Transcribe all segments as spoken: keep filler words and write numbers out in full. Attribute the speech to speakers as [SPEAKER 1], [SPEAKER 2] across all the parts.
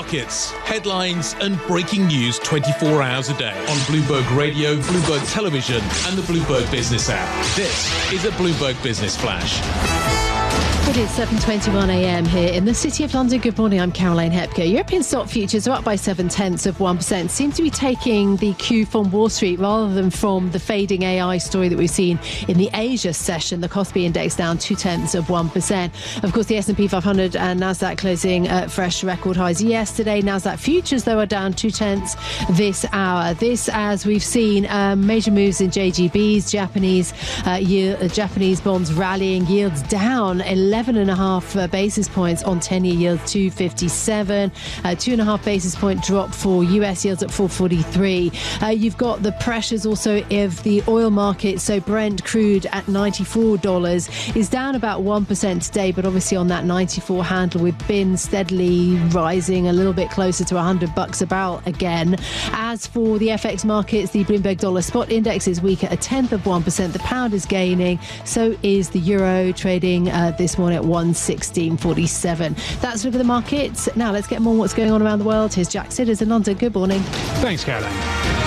[SPEAKER 1] markets, headlines and breaking news twenty-four hours a day on Bloomberg Radio, Bloomberg Television and the Bloomberg Business app. This is a Bloomberg Business Flash.
[SPEAKER 2] It is seven twenty-one a m here in the City of London. Good morning, I'm Caroline Hepker. European stock futures are up by seven tenths of one percent. Seem to be taking the cue from Wall Street rather than from the fading A I story that we've seen in the Asia session. The Kospi index down two tenths of one percent. Of course, the S and P five hundred and Nasdaq closing at fresh record highs yesterday. Nasdaq futures, though, are down two tenths this hour. This, as we've seen, um, major moves in J G Bs, Japanese uh, yield, uh, Japanese bonds rallying, yields down eleven and a half uh, basis points on ten-year yield two fifty-seven, uh, two and a half basis point drop for U S yields at four forty-three. Uh, you've got the pressures also of the oil market. So Brent crude at ninety-four dollars is down about one percent today, but obviously on that ninety-four handle, we've been steadily rising a little bit closer to one hundred bucks a barrel again. As for the F X markets, the Bloomberg Dollar Spot Index is weak at a tenth of one percent. The pound is gaining, so is the euro, trading uh, this morning at one sixteen forty-seven. That's a look at the markets. Now let's get more on what's going on around the world. Here's Jack Sidders in London. Good morning.
[SPEAKER 3] Thanks, Caroline.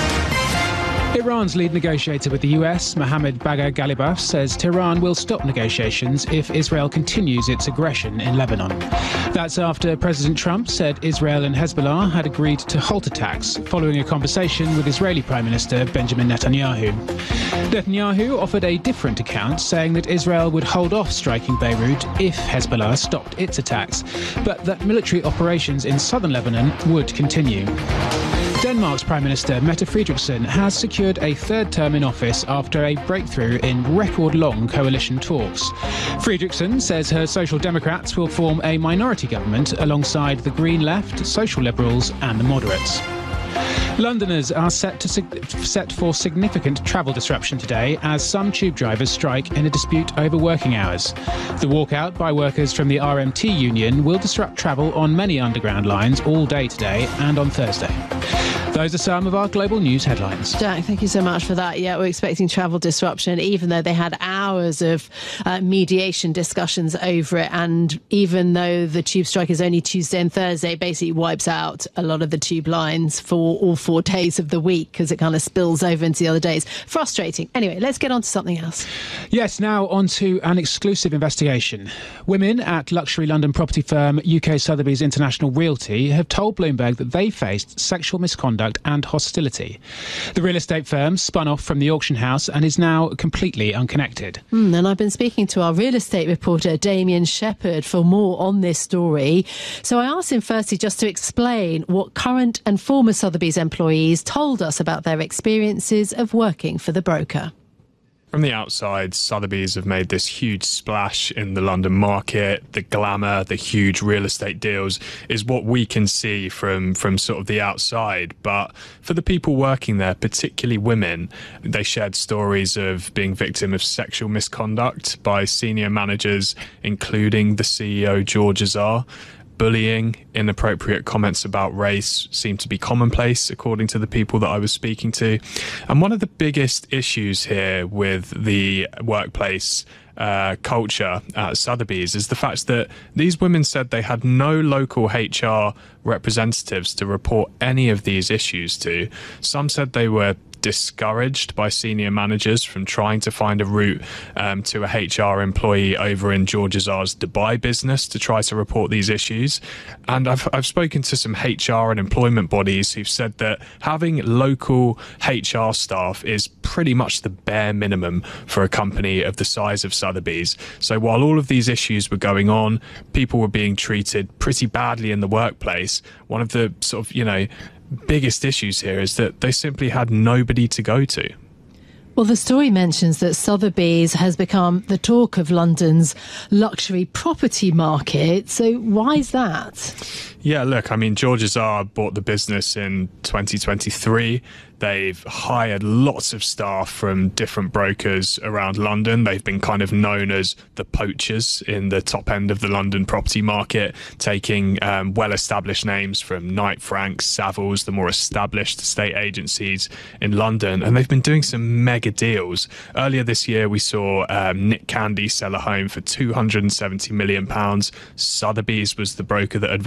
[SPEAKER 3] Iran's lead negotiator with the U S, Mohammad Bagher Ghalibaf, says Tehran will stop negotiations if Israel continues its aggression in Lebanon. That's after President Trump said Israel and Hezbollah had agreed to halt attacks following a conversation with Israeli Prime Minister Benjamin Netanyahu. Netanyahu offered a different account, saying that Israel would hold off striking Beirut if Hezbollah stopped its attacks, but that military operations in southern Lebanon would continue. Denmark's Prime Minister Mette Frederiksen has secured a third term in office after a breakthrough in record-long coalition talks. Frederiksen says her Social Democrats will form a minority government alongside the Green Left, Social Liberals and the Moderates. Londoners are set to sig- set for significant travel disruption today as some tube drivers strike in a dispute over working hours. The walkout by workers from the R M T union will disrupt travel on many underground lines all day today and on Thursday. Those are some of our global news headlines.
[SPEAKER 2] Jack, thank you so much for that. Yeah, we're expecting travel disruption, even though they had hours of uh, mediation discussions over it. And even though the tube strike is only Tuesday and Thursday, it basically wipes out a lot of the tube lines for all four days of the week because it kind of spills over into the other days. Frustrating. Anyway, let's get on to something else.
[SPEAKER 3] Yes, now on to an exclusive investigation. Women at luxury London property firm U K Sotheby's International Realty have told Bloomberg that they faced sexual misconduct and hostility. The real estate firm spun off from the auction house and is now completely unconnected.
[SPEAKER 2] Mm, and I've been speaking to our real estate reporter, Damien Shepherd, for more on this story. So I asked him firstly just to explain what current and former Sotheby's employees told us about their experiences of working for the broker.
[SPEAKER 4] From the outside, Sotheby's have made this huge splash in the London market. The glamour, the huge real estate deals is what we can see from, from sort of the outside. But for the people working there, particularly women, they shared stories of being victim of sexual misconduct by senior managers, including the C E O, George Azar. Bullying, inappropriate comments about race seem to be commonplace, according to the people that I was speaking to. And one of the biggest issues here with the workplace uh, culture at Sotheby's is the fact that these women said they had no local H R representatives to report any of these issues to. Some said they were discouraged by senior managers from trying to find a route um, to a H R employee over in George Azar's Dubai business to try to report these issues. And I've, I've spoken to some H R and employment bodies who've said that having local H R staff is pretty much the bare minimum for a company of the size of Sotheby's. So while all of these issues were going on, people were being treated pretty badly in the workplace. One of the sort of, you know, biggest issues here is that they simply had nobody to go to.
[SPEAKER 2] Well, the story mentions that Sotheby's has become the talk of London's luxury property market. So why is that?
[SPEAKER 4] Yeah, look, I mean, George Azar bought the business in twenty twenty-three. They've hired lots of staff from different brokers around London. They've been kind of known as the poachers in the top end of the London property market, taking um, well-established names from Knight Frank, Savills, the more established estate agencies in London. And they've been doing some mega deals. Earlier this year, we saw um, Nick Candy sell a home for two hundred seventy million pounds. Sotheby's was the broker that advised on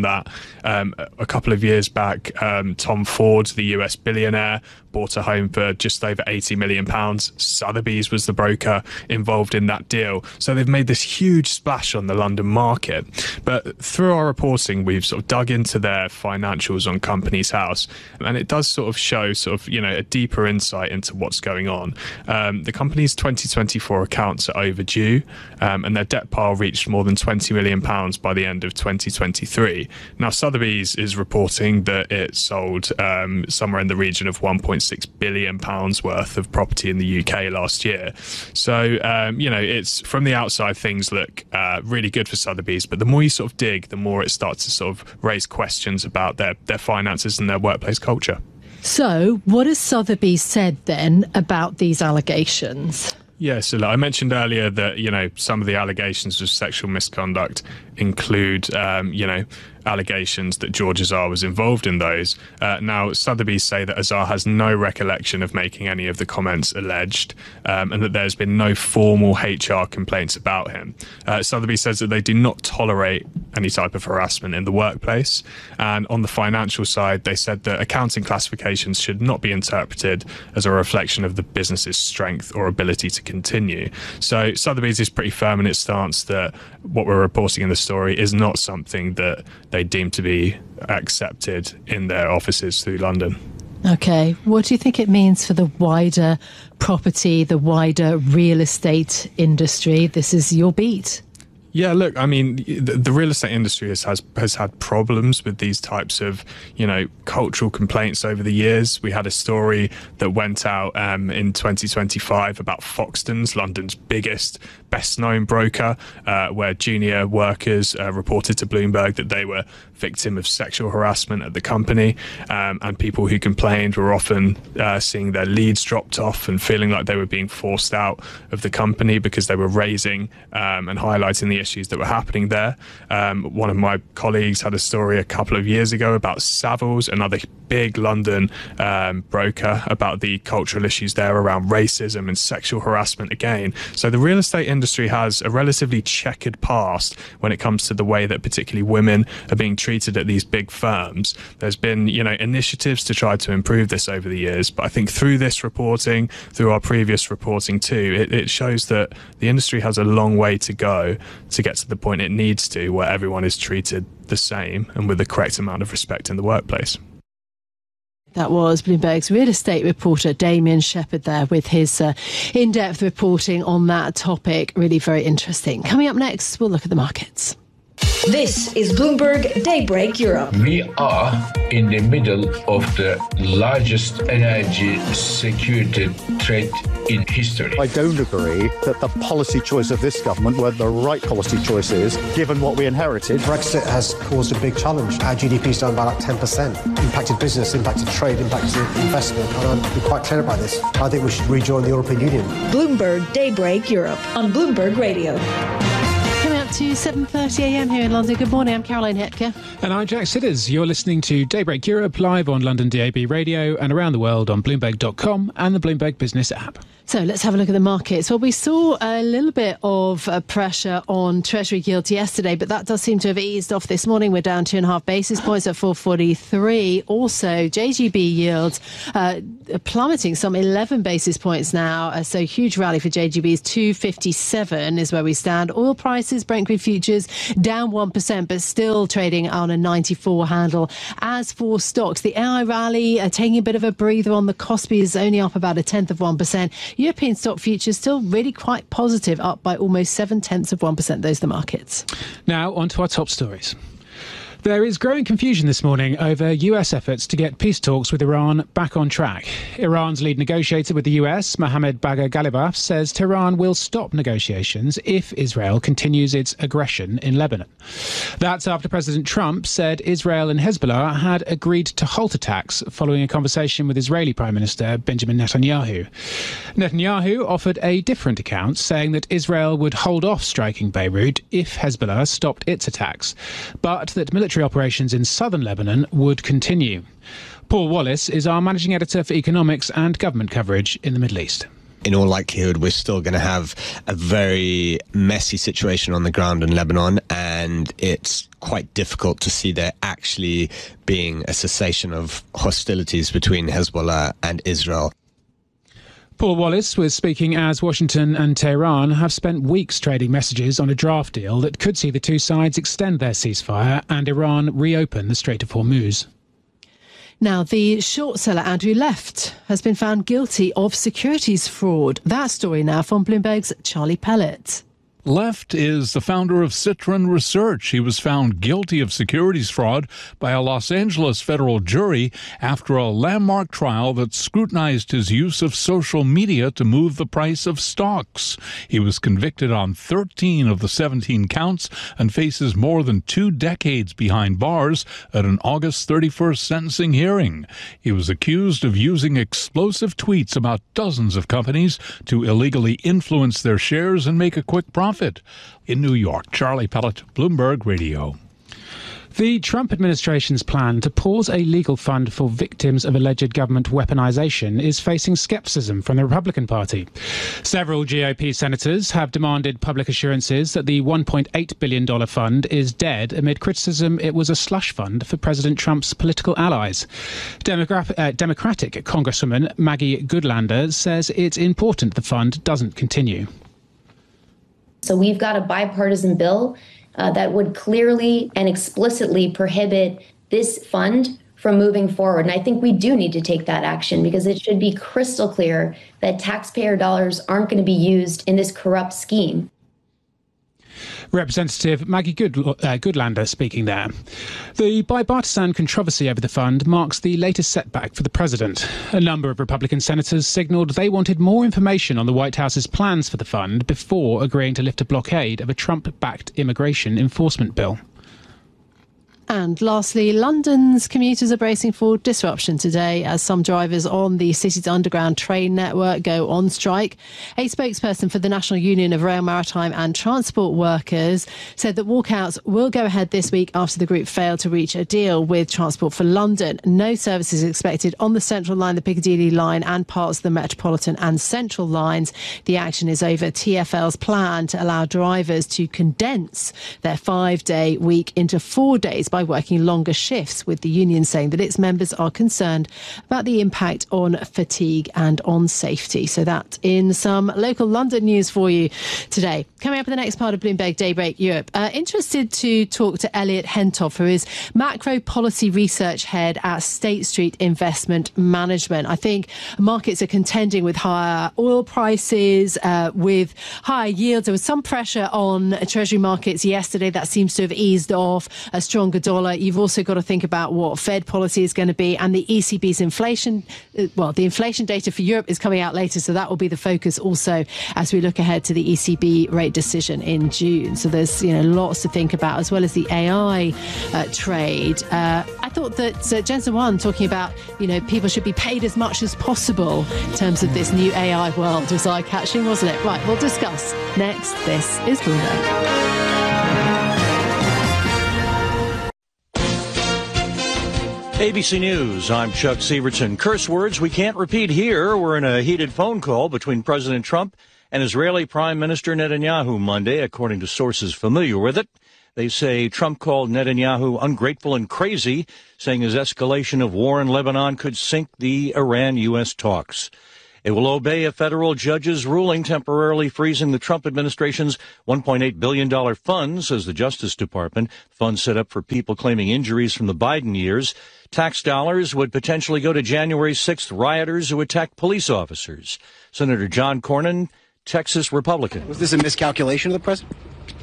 [SPEAKER 4] that. Um, a couple of years back, um, Tom Ford, the U S billionaire, bought a home for just over eighty million pounds. Sotheby's was the broker involved in that deal. So they've made this huge splash on the London market. But through our reporting, we've sort of dug into their financials on Companies House, and it does sort of show sort of, you know, a deeper insight into what's going on. Um, the company's twenty twenty-four accounts are overdue, um, and their debt pile reached more than twenty million pounds by the end of twenty twenty-three. Now, Sotheby's is reporting that it sold um, somewhere in the region of one point six billion pounds worth of property in the U K last year. So, um, you know, it's from the outside, things look uh, really good for Sotheby's, but the more you sort of dig, the more it starts to sort of raise questions about their, their finances and their workplace culture.
[SPEAKER 2] So, what has Sotheby's said then about these allegations?
[SPEAKER 4] Yeah, so I mentioned earlier that, you know, some of the allegations of sexual misconduct include, um, you know, allegations that George Azar was involved in those. Uh, now, Sotheby's say that Azar has no recollection of making any of the comments alleged, um, and that there's been no formal H R complaints about him. Uh, Sotheby's says that they do not tolerate any type of harassment in the workplace. And on the financial side, they said that accounting classifications should not be interpreted as a reflection of the business's strength or ability to continue. So Sotheby's is pretty firm in its stance that what we're reporting in the story is not something that they deem to be accepted in their offices through London.
[SPEAKER 2] Okay, what do you think it means for the wider property, the wider real estate industry? This is your beat.
[SPEAKER 4] Yeah, look, I mean, the, the real estate industry has, has has had problems with these types of, you know, cultural complaints over the years. We had a story that went out um, in twenty twenty-five about Foxtons, London's biggest, best-known broker, uh, where junior workers uh, reported to Bloomberg that they were victim of sexual harassment at the company, um, and people who complained were often uh, seeing their leads dropped off and feeling like they were being forced out of the company because they were raising um, and highlighting the issues that were happening there. Um, one of my colleagues had a story a couple of years ago about Savills, another big London um, broker, about the cultural issues there around racism and sexual harassment again. So the real estate industry has a relatively checkered past when it comes to the way that particularly women are being treated at these big firms. There's been, you know, initiatives to try to improve this over the years, but I think through this reporting, through our previous reporting too, it, it shows that the industry has a long way to go to get to the point it needs to, where everyone is treated the same and with the correct amount of respect in the workplace.
[SPEAKER 2] That was Bloomberg's real estate reporter Damien Shepherd there with his uh, in-depth reporting on that topic. Really very interesting. Coming up next, we'll look at the markets.
[SPEAKER 5] This is Bloomberg Daybreak Europe.
[SPEAKER 6] We are in the middle of the largest energy security threat in history.
[SPEAKER 7] I don't agree that the policy choice of this government were the right policy choices, given what we inherited.
[SPEAKER 8] Brexit has caused a big challenge. Our G D P is down by like ten percent. Impacted business, impacted trade, impacted investment. And I'm quite clear about this. I think we should rejoin the European Union.
[SPEAKER 5] Bloomberg Daybreak Europe on Bloomberg Radio.
[SPEAKER 2] To seven thirty a m here in London. Good morning, I'm Caroline Hepker.
[SPEAKER 3] And I'm Jack Sidders. You're listening to Daybreak Europe live on London D A B Radio and around the world on Bloomberg dot com and the Bloomberg Business app.
[SPEAKER 2] So let's have a look at the markets. Well, we saw a little bit of uh, pressure on Treasury yields yesterday, but that does seem to have eased off this morning. We're down two and a half basis points at four forty-three. Also, J G B yields uh, plummeting some eleven basis points now. Uh, so huge rally for J G B's two fifty-seven is where we stand. Oil prices, Brent crude futures down one percent, but still trading on a ninety-four handle. As for stocks, the A I rally uh, taking a bit of a breather on the Kospi is only up about a tenth of one percent. European stock futures still really quite positive, up by almost seven tenths of one percent. Those are the markets.
[SPEAKER 3] Now on to our top stories. There is growing confusion this morning over U S efforts to get peace talks with Iran back on track. Iran's lead negotiator with the U S, Mohammad Bagher Ghalibaf, says Tehran will stop negotiations if Israel continues its aggression in Lebanon. That's after President Trump said Israel and Hezbollah had agreed to halt attacks following a conversation with Israeli Prime Minister Benjamin Netanyahu. Netanyahu offered a different account, saying that Israel would hold off striking Beirut if Hezbollah stopped its attacks, but that military operations in southern Lebanon would continue. Paul Wallace is our managing editor for economics and government coverage in the Middle East.
[SPEAKER 9] in all likelihood, we're still going to have a very messy situation on the ground in Lebanon, and it's quite difficult to see there actually being a cessation of hostilities between Hezbollah and Israel.
[SPEAKER 3] Paul Wallace was speaking as Washington and Tehran have spent weeks trading messages on a draft deal that could see the two sides extend their ceasefire and Iran reopen the Strait of Hormuz.
[SPEAKER 2] Now, the short seller Andrew Left has been found guilty of securities fraud. That story now from Bloomberg's Charlie Pellet.
[SPEAKER 10] Left is the founder of Citron Research. He was found guilty of securities fraud by a Los Angeles federal jury after a landmark trial that scrutinized his use of social media to move the price of stocks. He was convicted on thirteen of the seventeen counts and faces more than two decades behind bars at an August thirty-first sentencing hearing. He was accused of using explosive tweets about dozens of companies to illegally influence their shares and make a quick profit. In New York, Charlie Pellet, Bloomberg Radio.
[SPEAKER 3] The Trump administration's plan to pause a legal fund for victims of alleged government weaponization is facing skepticism from the Republican Party. Several G O P senators have demanded public assurances that the one point eight billion dollars fund is dead amid criticism it was a slush fund for President Trump's political allies. Democrat, uh, Democratic Congresswoman Maggie Goodlander says it's important the fund doesn't continue.
[SPEAKER 11] So we've got a bipartisan bill uh, that would clearly and explicitly prohibit this fund from moving forward. And I think we do need to take that action because it should be crystal clear that taxpayer dollars aren't going to be used in this corrupt scheme.
[SPEAKER 3] Representative Maggie Good, uh, Goodlander speaking there. The bipartisan controversy over the fund marks the latest setback for the president. A number of Republican senators signalled they wanted more information on the White House's plans for the fund before agreeing to lift a blockade of a Trump-backed immigration enforcement bill.
[SPEAKER 2] And lastly, London's commuters are bracing for disruption today as some drivers on the city's underground train network go on strike. A spokesperson for the National Union of Rail, Maritime and Transport Workers said that walkouts will go ahead this week after the group failed to reach a deal with Transport for London. No services expected on the Central Line, the Piccadilly Line and parts of the Metropolitan and Central lines. The action is over T F L's plan to allow drivers to condense their five-day week into four days by working longer shifts, with the union saying that its members are concerned about the impact on fatigue and on safety. So that in some local London news for you today. Coming up in the next part of Bloomberg Daybreak Europe, uh, interested to talk to Elliot Hentoff, who is macro policy research head at State Street Investment Management. I think markets are contending with higher oil prices, uh, with higher yields. There was some pressure on Treasury markets yesterday. That seems to have eased off. A stronger dollar. You've also got to think about what Fed policy is going to be, and the E C B's inflation. Well, the inflation data for Europe is coming out later, so that will be the focus also as we look ahead to the E C B rate decision in June. So there's, you know, lots to think about, as well as the A I uh, trade. Uh, I thought that uh, Jensen Huang talking about, you know, people should be paid as much as possible in terms of this new A I world was eye-catching, wasn't it? Right, we'll discuss next. This is Bloomberg.
[SPEAKER 12] A B C News, I'm Chuck Sievertson. Curse words we can't repeat here. We're in a heated phone call between President Trump and Israeli Prime Minister Netanyahu Monday, according to sources familiar with it. They say Trump called Netanyahu ungrateful and crazy, saying his escalation of war in Lebanon could sink the Iran-U S talks. It will obey a federal judge's ruling temporarily freezing the Trump administration's one point eight billion dollars fund, says the Justice Department. Funds set up for people claiming injuries from the Biden years. Tax dollars would potentially go to January sixth rioters who attacked police officers. Senator John Cornyn, Texas Republican.
[SPEAKER 13] Was this a miscalculation of the president?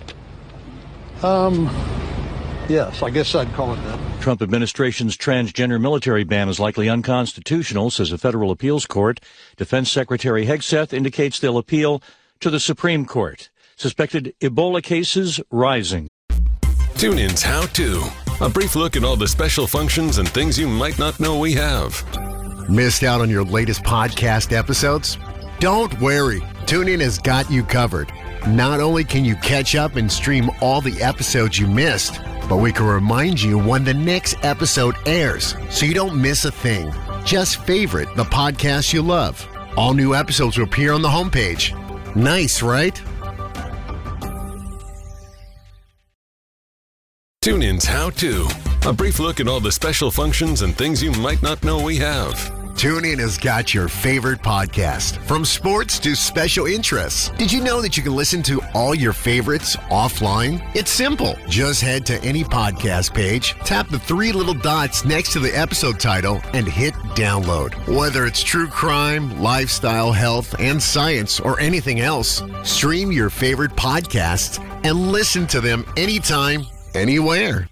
[SPEAKER 14] Um, yes, I guess I'd call it that.
[SPEAKER 12] Trump administration's transgender military ban is likely unconstitutional, says a federal appeals court. Defense Secretary Hegseth indicates they'll appeal to the Supreme Court. Suspected Ebola cases rising.
[SPEAKER 15] TuneIn's How To. A brief look at all the special functions and things you might not know we have.
[SPEAKER 16] Missed out on your latest podcast episodes? Don't worry. TuneIn has got you covered. Not only can you catch up and stream all the episodes you missed, but we can remind you when the next episode airs so you don't miss a thing. Just favorite the podcast you love. All new episodes will appear on the homepage. Nice, right?
[SPEAKER 15] TuneIn's How To. A brief look at all the special functions and things you might not know we have.
[SPEAKER 16] TuneIn has got your favorite podcast, from sports to special interests. Did you know that you can listen to all your favorites offline? It's simple. Just head to any podcast page, tap the three little dots next to the episode title, and hit download. Whether it's true crime, lifestyle, health, and science, or anything else, stream your favorite podcasts and listen to them anytime, anywhere.